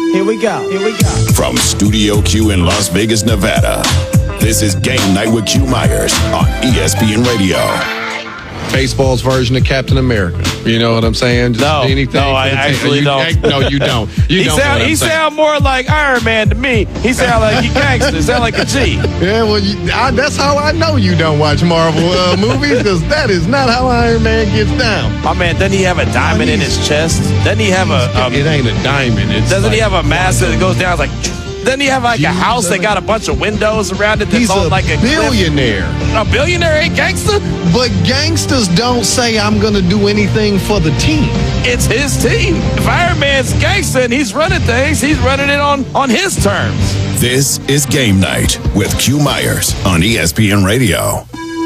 Here we go. From Studio Q in Las Vegas, Nevada, this is Game Night with Q Myers on ESPN Radio. Baseball's version of Captain America. You know what I'm saying? Just I actually don't. No, you don't. He sound more like Iron Man to me. He sound like he gangster. He sound like a G. Yeah, well, that's how I know you don't watch Marvel movies, because that is not how Iron Man gets down. My man, doesn't he have a diamond in his chest? Doesn't he have it ain't a diamond. Doesn't he have a mask that goes down? It's like... Doesn't he have like a house that got a bunch of windows around it that's on like a billionaire? A billionaire ain't gangster? But gangsters don't say I'm going to do anything for the team. It's his team. If Iron Man's gangster and he's running things, he's running it on his terms. This is Game Night with Q Myers on ESPN Radio.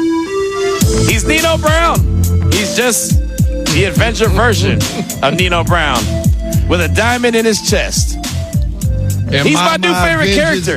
He's Nino Brown. He's just the adventure version of Nino Brown with a diamond in his chest. He's my new favorite character.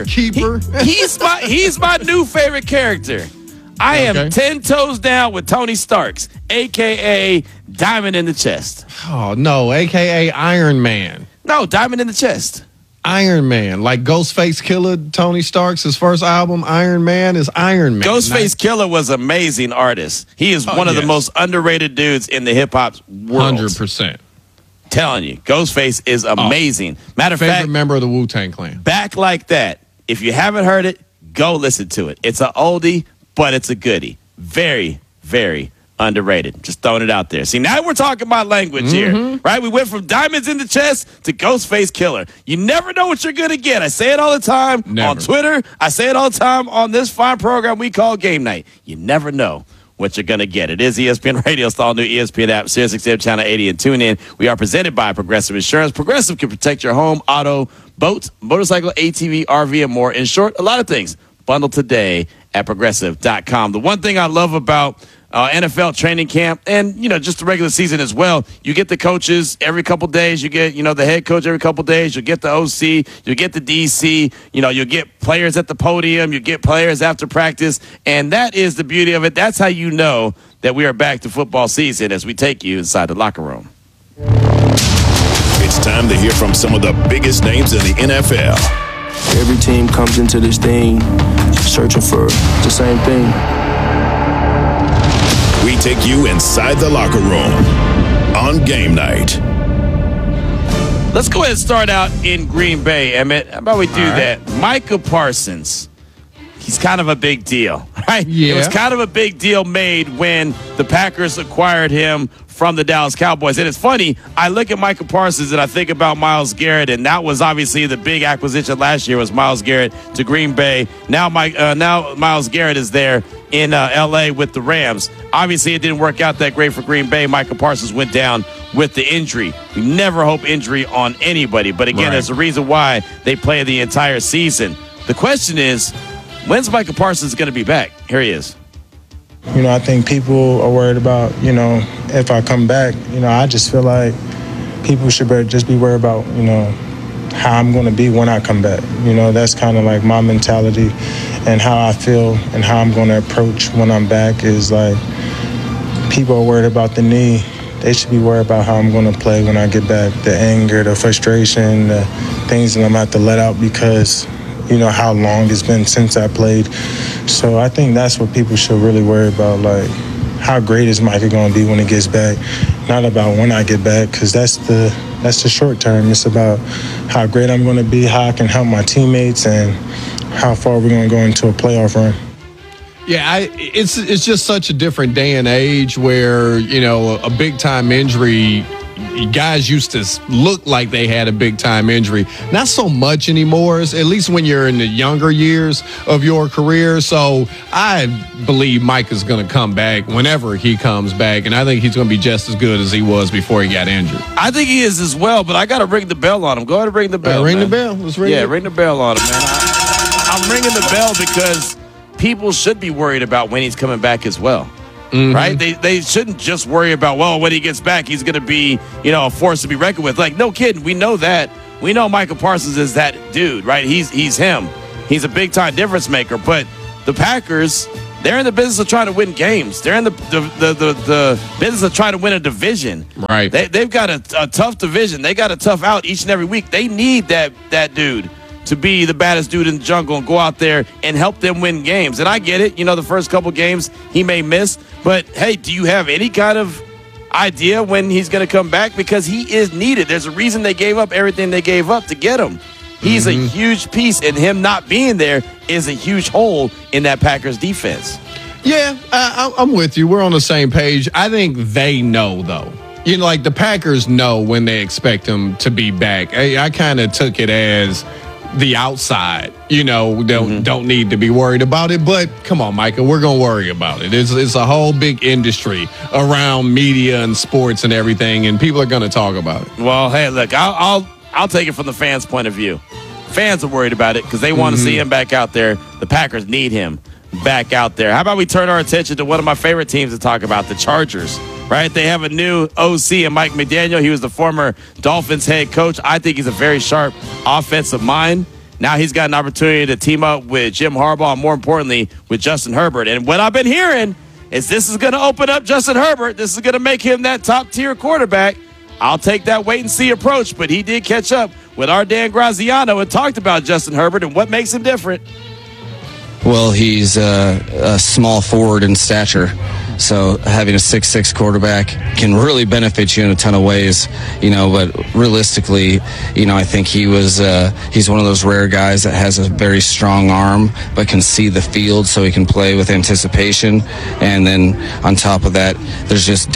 He's my new favorite character. I am 10 toes down with Tony Starks, a.k.a. Diamond in the Chest. Oh, no, a.k.a. Iron Man. No, Diamond in the Chest. Iron Man. Like Ghostface Killer, Tony Starks, his first album, Iron Man, is Iron Man. Ghostface Killer was an amazing artist. He is one of the most underrated dudes in the hip-hop world. 100%. Telling you, Ghostface is amazing. Matter of fact, member of the Wu-Tang Clan. Back Like That. If you haven't heard it, go listen to it. It's an oldie, but it's a goodie. Very, very underrated. Just throwing it out there. See, now we're talking about language here, right? We went from diamonds in the chest to Ghostface Killer. You never know what you're going to get. I say it all the time on Twitter. I say it all the time on this fine program we call Game Night. You never know what you're going to get. It is ESPN Radio. It's the all-new ESPN app, SiriusXM Channel 80, and tune in. We are presented by Progressive Insurance. Progressive can protect your home, auto, boat, motorcycle, ATV, RV, and more. In short, a lot of things. Bundle today at Progressive.com. The one thing I love about NFL training camp and, just the regular season as well, you get the coaches every couple days. You get, the head coach every couple days. You get the OC. You get the DC. You get players at the podium. You get players after practice. And that is the beauty of it. That's how you know that we are back to football season as we take you inside the locker room. It's time to hear from some of the biggest names in the NFL. Every team comes into this thing searching for the same thing. We take you inside the locker room on Game Night. Let's go ahead and start out in Green Bay, Emmett. How about we do that? Micah Parsons. He's kind of a big deal, right? Yeah. It was kind of a big deal made when the Packers acquired him from the Dallas Cowboys. And it's funny, I look at Micah Parsons and I think about Myles Garrett, and that was obviously the big acquisition last year was Myles Garrett to Green Bay. Now Myles Garrett is there in L.A. with the Rams. Obviously, it didn't work out that great for Green Bay. Micah Parsons went down with the injury. We never hope injury on anybody, but again, there's a reason why they play the entire season. The question is, when's Micah Parsons going to be back? Here he is. I think people are worried about, if I come back, I just feel like people should just be worried about, how I'm going to be when I come back. That's kind of like my mentality and how I feel and how I'm going to approach when I'm back is like people are worried about the knee. They should be worried about how I'm going to play when I get back. The anger, the frustration, the things that I'm going to have to let out because how long it's been since I played. So I think that's what people should really worry about, like how great is Micah going to be when he gets back, not about when I get back, because that's the short term. It's about how great I'm going to be, how I can help my teammates, and how far we're going to go into a playoff run. Yeah, it's just such a different day and age where, a big-time injury, guys used to look like they had a big-time injury. Not so much anymore, at least when you're in the younger years of your career. So I believe Mike is going to come back whenever he comes back, and I think he's going to be just as good as he was before he got injured. I think he is as well, but I got to ring the bell on him. Go ahead and ring the bell, ring man. the bell. Let's ring ring the bell on him, man. I'm ringing the bell because people should be worried about when he's coming back as well. Mm-hmm. Right? They shouldn't just worry about, when he gets back, he's going to be, a force to be reckoned with. Like, no kidding. We know that. We know Micah Parsons is that dude, right? He's him. He's a big-time difference maker. But the Packers They're in the business of trying to win games. They're in the business of trying to win a division. Right. They've got a tough division. They got a tough out each and every week. They need that dude to be the baddest dude in the jungle and go out there and help them win games. And I get it. The first couple games he may miss. But, hey, do you have any kind of idea when he's going to come back? Because he is needed. There's a reason they gave up everything they gave up to get him. He's a huge piece, and him not being there is a huge hole in that Packers defense. Yeah, I'm with you. We're on the same page. I think they know, though. Like the Packers know when they expect him to be back. I kind of took it as the outside, don't need to be worried about it. But come on, Micah, we're going to worry about it. It's a whole big industry around media and sports and everything, and people are going to talk about it. Well, hey, look, I'll take it from the fans' point of view. Fans are worried about it because they want to see him back out there. The Packers need him back out there. How about we turn our attention to one of my favorite teams to talk about, the Chargers, right? They have a new OC in Mike McDaniel. He was the former Dolphins head coach. I think he's a very sharp offensive mind. Now he's got an opportunity to team up with Jim Harbaugh and, more importantly, with Justin Herbert. And what I've been hearing is this is going to open up Justin Herbert. This is going to make him that top-tier quarterback. I'll take that wait-and-see approach, but he did catch up with our Dan Graziano and talked about Justin Herbert and what makes him different. Well, he's a small forward in stature, so having a 6'6" quarterback can really benefit you in a ton of ways, but realistically, I think he's one of those rare guys that has a very strong arm but can see the field so he can play with anticipation. And then on top of that, there's just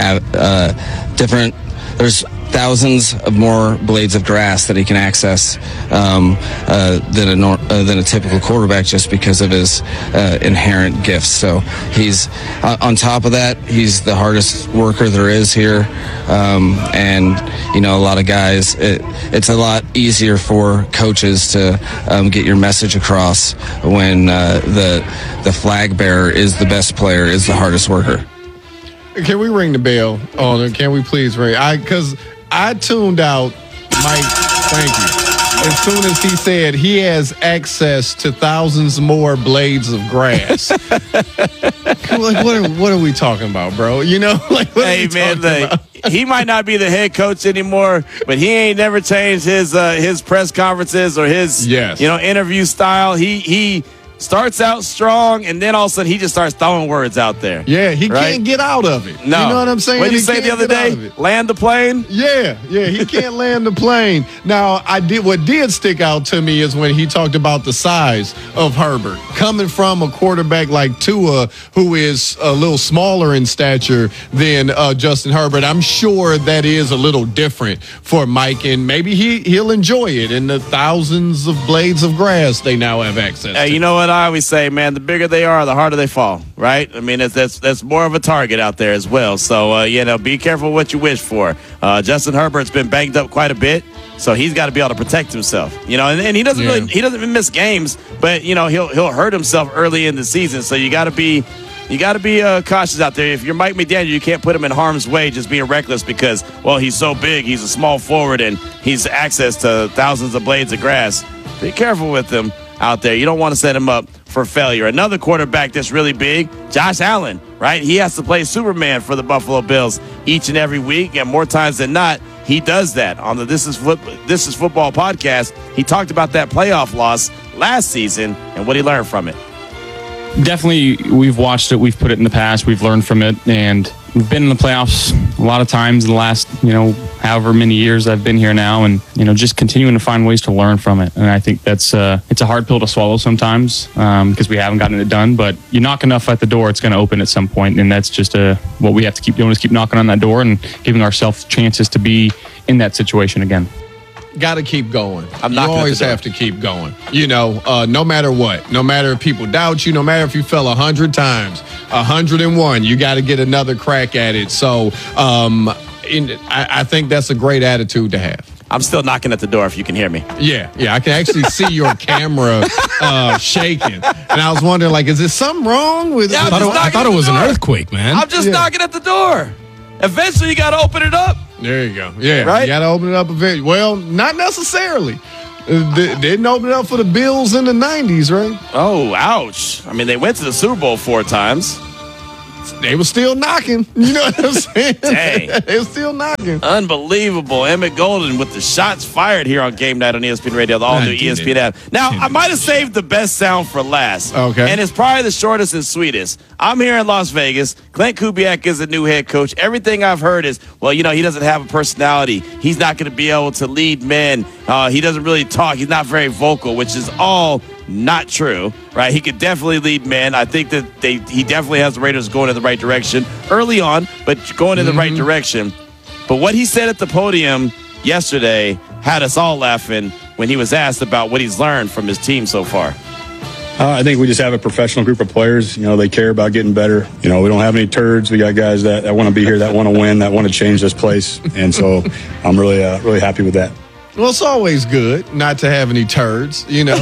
there's thousands of more blades of grass that he can access than a typical quarterback, just because of his inherent gifts. So he's on top of that, he's the hardest worker there is here, and a lot of guys, it's a lot easier for coaches to get your message across when the flag bearer is the best player, is the hardest worker. Can we ring the bell? Oh, can we please ring? Because I tuned out Mike. Thank you. As soon as he said he has access to thousands more blades of grass. What are we talking about, bro? Hey man, he might not be the head coach anymore, but he ain't never changed his press conferences or his interview style. He starts out strong, and then all of a sudden he just starts throwing words out there. Yeah, he can't get out of it. No. You know what I'm saying? What did you say the other day? Land the plane? Yeah, he can't land the plane. Now, what did stick out to me is when he talked about the size of Herbert. Coming from a quarterback like Tua, who is a little smaller in stature than Justin Herbert, I'm sure that is a little different for Mike, and maybe he'll enjoy it in the thousands of blades of grass they now have access to. You know what I always say, man, the bigger they are, the harder they fall, right? I mean, that's more of a target out there as well. So, be careful what you wish for. Justin Herbert's been banged up quite a bit, so he's got to be able to protect himself. And he doesn't he doesn't miss games, but he'll hurt himself early in the season. So you got to be cautious out there. If you're Mike McDaniel, you can't put him in harm's way just being reckless because, he's so big, he's a small forward, and he's access to thousands of blades of grass. Be careful with him out there. You don't want to set him up for failure. Another quarterback that's really big, Josh Allen, right? He has to play Superman for the Buffalo Bills each and every week, and more times than not, he does that. On the This Is Football podcast, he talked about that playoff loss last season and what he learned from it. Definitely, we've watched it. We've put it in the past. We've learned from it, and we've been in the playoffs a lot of times in the last, however many years I've been here now, and just continuing to find ways to learn from it. And I think that's it's a hard pill to swallow sometimes because we haven't gotten it done. But you knock enough at the door, it's going to open at some point, and that's just what we have to keep doing is keep knocking on that door and giving ourselves chances to be in that situation again. Got to keep going. You always have to keep going. No matter what. No matter if people doubt you, no matter if you fell 100 times, 101, you got to get another crack at it. So I think that's a great attitude to have. I'm still knocking at the door if you can hear me. Yeah. I can actually see your camera shaking. And I was wondering, is there something wrong with it? I thought it was an earthquake, man. I'm just knocking at the door. Eventually, you got to open it up. There you go. Yeah, right? You got to open it up eventually. Well, not necessarily. Didn't open it up for the Bills in the 90s, right? Oh, ouch. I mean, they went to the Super Bowl 4 times. They were still knocking. You know what I'm saying? Dang. They were still knocking. Unbelievable. Emmett Golden with the shots fired here on Game Night on ESPN Radio, the all-new ESPN app. Now, I might have saved the best sound for last. Okay. And it's probably the shortest and sweetest. I'm here in Las Vegas. Clint Kubiak is the new head coach. Everything I've heard is, well, he doesn't have a personality. He's not going to be able to lead men. He doesn't really talk. He's not very vocal, which is all not true, right? He could definitely lead men. I think that he definitely has the Raiders going in the right direction early on, but going in the right direction. But what he said at the podium yesterday had us all laughing when he was asked about what he's learned from his team so far. I think we just have a professional group of players. They care about getting better. We don't have any turds. We got guys that want to be here, that want to win, that want to change this place. And so I'm really happy with that. Well, it's always good not to have any turds,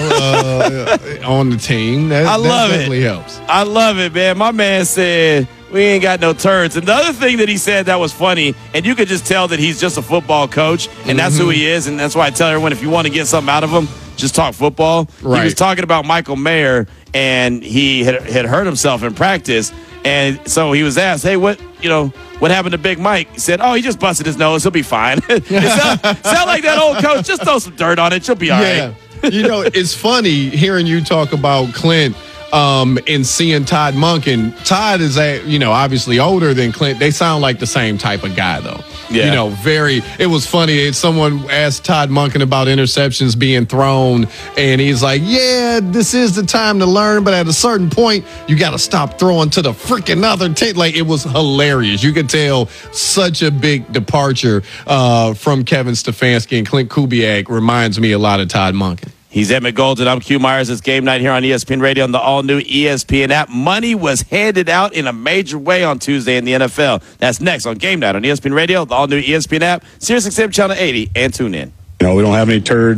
on the team. That definitely helps. I love it, man. My man said, we ain't got no turds. And the other thing that he said that was funny, and you could just tell that he's just a football coach, and that's who he is, and that's why I tell everyone, if you want to get something out of him, just talk football. Right. He was talking about Michael Mayer, and he had hurt himself in practice, and so he was asked, hey, what happened to Big Mike? He said, he just busted his nose. He'll be fine. Sound like that old coach. Just throw some dirt on it. You'll be all right. It's funny hearing you talk about Clint and seeing Todd Monken. Todd is, obviously older than Clint. They sound like the same type of guy, though. Yeah. It was funny. Someone asked Todd Monken about interceptions being thrown, and he's like, yeah, this is the time to learn, but at a certain point, you got to stop throwing to the freaking other team. Like, it was hilarious. You could tell such a big departure from Kevin Stefanski, and Clint Kubiak reminds me a lot of Todd Monken. He's Emmett Golden. I'm Q Myers. It's Game Night here on ESPN Radio on the all-new ESPN app. Money was handed out in a major way on Tuesday in the NFL. That's next on Game Night on ESPN Radio, the all-new ESPN app, SiriusXM Channel 80, and tune in. We don't have any turds.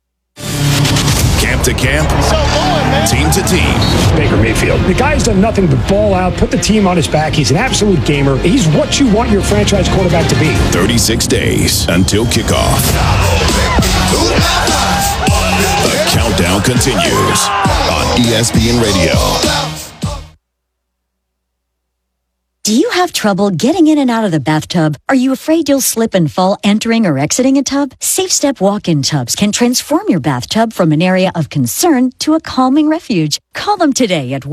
Camp to camp, team to team. Baker Mayfield. The guy's done nothing but ball out, put the team on his back. He's an absolute gamer. He's what you want your franchise quarterback to be. 36 days until kickoff. The countdown continues on ESPN Radio. Do you have trouble getting in and out of the bathtub? Are you afraid you'll slip and fall entering or exiting a tub? SafeStep walk-in tubs can transform your bathtub from an area of concern to a calming refuge. Call them today at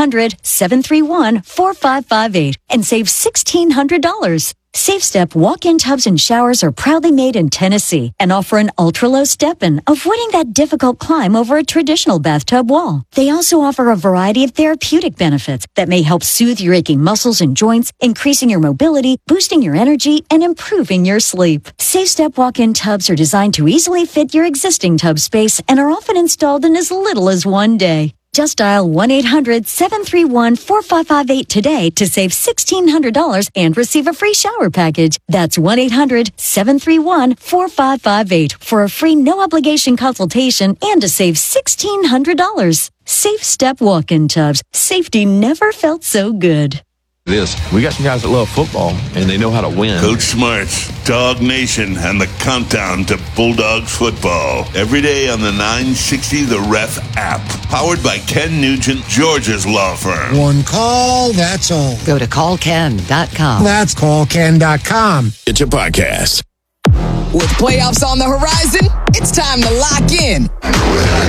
1-800-731-4558 and save $1,600. SafeStep walk-in tubs and showers are proudly made in Tennessee and offer an ultra-low step-in, avoiding that difficult climb over a traditional bathtub wall. They also offer a variety of therapeutic benefits that may help soothe your aching muscles and joints, increasing your mobility, boosting your energy, and improving your sleep. SafeStep walk-in tubs are designed to easily fit your existing tub space and are often installed in as little as one day. Just dial 1-800-731-4558 today to save $1,600 and receive a free shower package. That's 1-800-731-4558 for a free no-obligation consultation and to save $1,600. SafeStep walk-in tubs. Safety never felt so good. We got some guys that love football, and they know how to win. Coach Smarts, Dog Nation, and the countdown to Bulldogs football. Every day on the 960 The Ref app. Powered by Ken Nugent, Georgia's law firm. One call, that's all. Go to callken.com. That's callken.com. It's a podcast. With playoffs on the horizon, it's time to lock in.